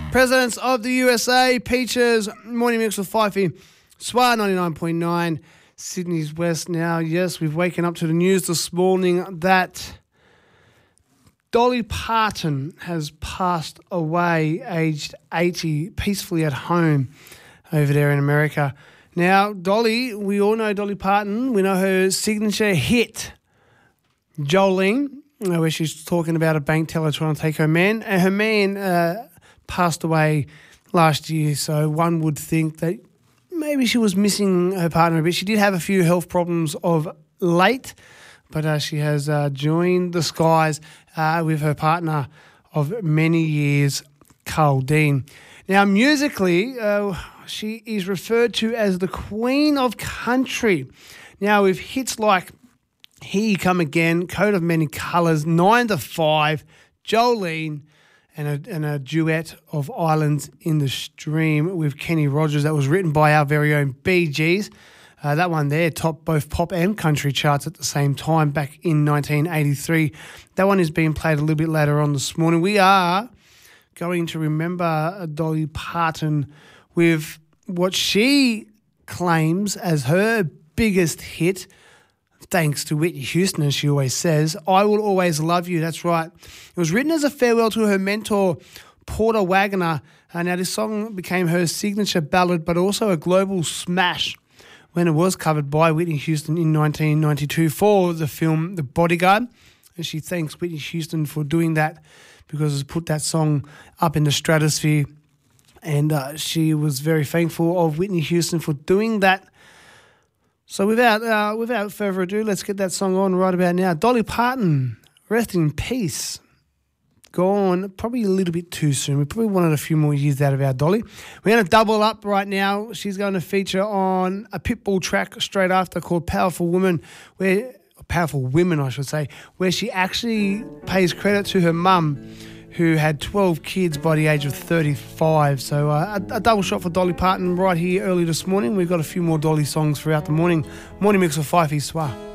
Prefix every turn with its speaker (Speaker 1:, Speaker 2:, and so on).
Speaker 1: Presidents of the USA, Peaches, Morning Mix with Fifey, SWA 99.9, Sydney's West now. Yes, we've waken up to the news this morning that Dolly Parton has passed away, aged 80, peacefully at home over there in America. Now, Dolly, we all know Dolly Parton. We know her signature hit, Jolene, where she's talking about a bank teller trying to take her man. And her man passed away last year, so one would think that maybe she was missing her partner a bit. She did have a few health problems of late, but she has joined the skies with her partner of many years, Carl Dean. Now, musically, she is referred to as the Queen of Country. Now, with hits like Here You Come Again, Coat of Many Colours, 9 to 5, Jolene, and a duet of Islands in the Stream with Kenny Rogers that was written by our very own Bee Gees. That one there topped both pop and country charts at the same time back in 1983. That one is being played a little bit later on this morning. We are going to remember Dolly Parton with what she claims as her biggest hit, thanks to Whitney Houston, as she always says, I Will Always Love You. That's right. It was written as a farewell to her mentor, Porter Wagoner. Now, this song became her signature ballad, but also a global smash when it was covered by Whitney Houston in 1992 for the film The Bodyguard. And she thanks Whitney Houston for doing that because it put that song up in the stratosphere. And she was very thankful of Whitney Houston for doing that. So without further ado, let's get that song on right about now. Dolly Parton, rest in peace. Gone probably a little bit too soon. We probably wanted a few more years out of our Dolly. We're going to double up right now. She's going to feature on a Pitbull track straight after called Powerful Women, Powerful Women, I should say, where she actually pays credit to her mum, who had 12 kids by the age of 35. So a double shot for Dolly Parton right here early this morning. We've got a few more Dolly songs throughout the morning. Morning Mix with Fifey SWA.